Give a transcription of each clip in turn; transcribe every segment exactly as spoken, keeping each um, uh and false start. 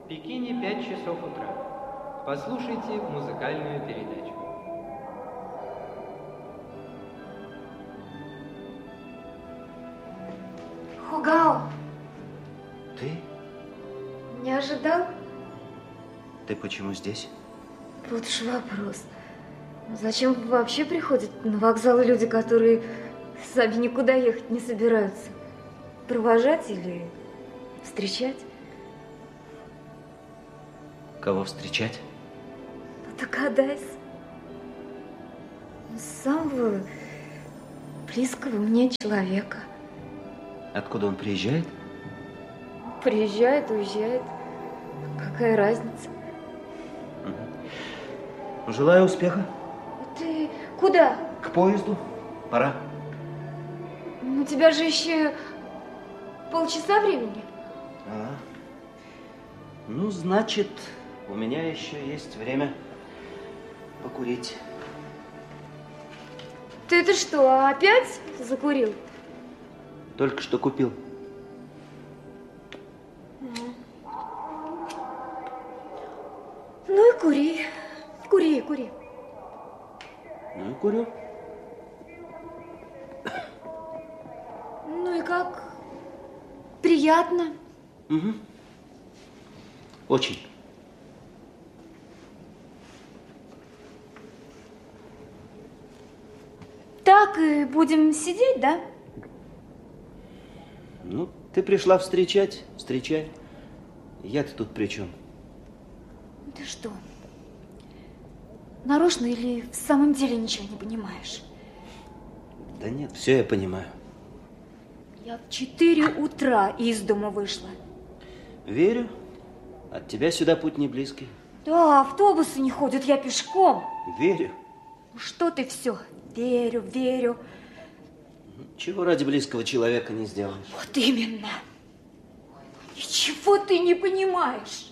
В Пекине пять часов утра. Послушайте музыкальную передачу. Хугао. Ты? Не ожидал? Ты почему здесь? Вот уж вопрос. Зачем вообще приходят на вокзалы люди, которые сами никуда ехать не собираются? Провожать или встречать? Кого встречать? Ну, догадайся. Самого близкого мне человека. Откуда он приезжает? Приезжает, уезжает. Какая разница? Угу. Желаю успеха. Ты куда? К поезду. Пора. У тебя же еще полчаса времени. А. Ну, значит, у меня еще есть время покурить. Ты это что, опять закурил? Только что купил. Ну и кури. Кури, кури. Ну и курю. Ну и как? Приятно? Угу. Очень. Так и будем сидеть, да? Ну, ты пришла встречать, встречай. Я-то тут при чем? Ты что, нарочно или в самом деле ничего не понимаешь? Да нет, все я понимаю. Я в четыре утра из дома вышла. Верю. От тебя сюда путь не близкий. Да, автобусы не ходят, я пешком. Верю. Ну что ты все? Верю, верю. Чего ради близкого человека не сделаешь? Вот именно. Ничего ты не понимаешь.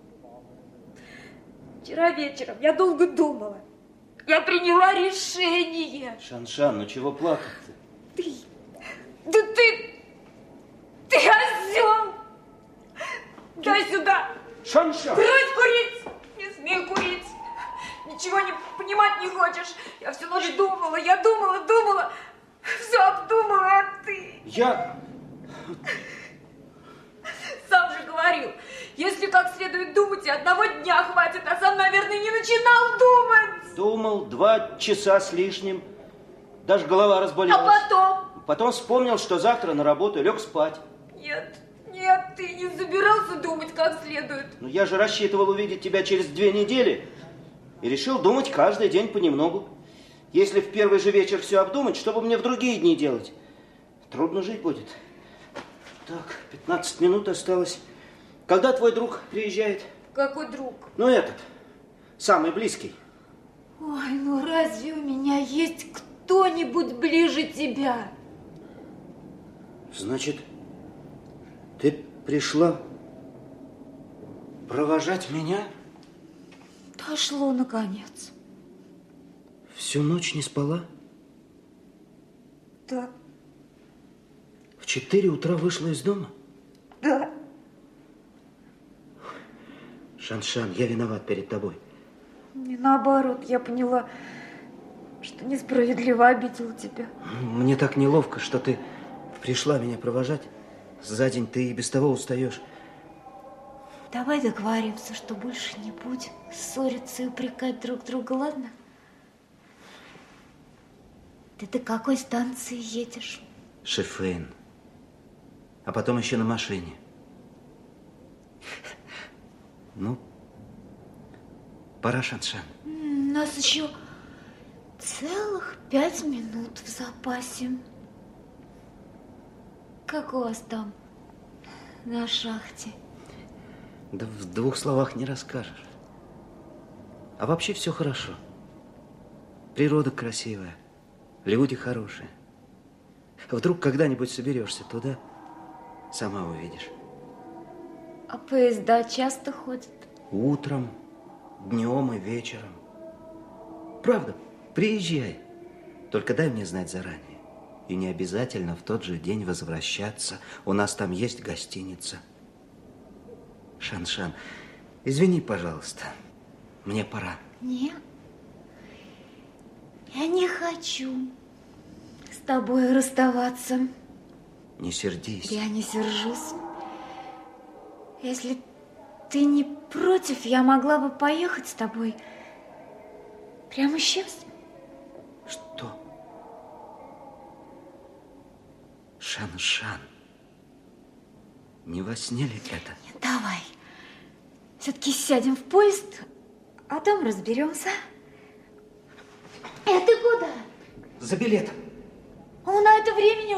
Вчера вечером я долго думала. Я приняла решение. Шан-Шан, ну чего плакать-то? Ты, да ты, ты осел. Дай сюда. Шан-Шан. Брось курить. Не смей курить. Ничего не понимать не хочешь. Я всю ночь думала, я думала, думала. Все обдумала, а ты... Я... Сам же говорил, если как следует думать, и одного дня хватит, а сам, наверное, не начинал думать. Думал два часа с лишним. Даже голова разболелась. А потом? Потом вспомнил, что завтра на работу, и лег спать. Нет, нет, ты не собирался думать как следует. Но я же рассчитывал увидеть тебя через две недели. И решил думать каждый день понемногу. Если в первый же вечер все обдумать, что бы мне в другие дни делать? Трудно жить будет. Так, пятнадцать минут осталось. Когда твой друг приезжает? Какой друг? Ну, этот, самый близкий. Ой, ну разве у меня есть кто-нибудь ближе тебя? Значит, ты пришла провожать меня? Дошло, наконец. Всю ночь не спала? Да. В четыре утра вышла из дома? Да. Шан-Шан, я виноват перед тобой. Не наоборот, я поняла, что несправедливо обидела тебя. Мне так неловко, что ты пришла меня провожать. За день ты и без того устаешь. Давай договоримся, что больше не будем ссориться и упрекать друг друга, ладно? Ты до какой станции едешь? Шифэн. А потом еще на машине. Ну, пора, Шан-Шан. У нас еще целых пять минут в запасе. Как у вас там на шахте? Да в двух словах не расскажешь. А вообще все хорошо. Природа красивая, люди хорошие. Вдруг когда-нибудь соберешься туда, сама увидишь. А поезда часто ходят? Утром, днем и вечером. Правда, приезжай. Только дай мне знать заранее. И не обязательно в тот же день возвращаться. У нас там есть гостиница. Шан-Шан, Извини, пожалуйста. Мне пора. Нет. Я не хочу с тобой расставаться. Не сердись. Я не сержусь. Если ты не против, я могла бы поехать с тобой прямо сейчас. Что? Шан-Шан. Не во сне ли это? Нет, давай. Все-таки сядем в поезд, а там разберемся. А ты куда? За билетом. А на это времени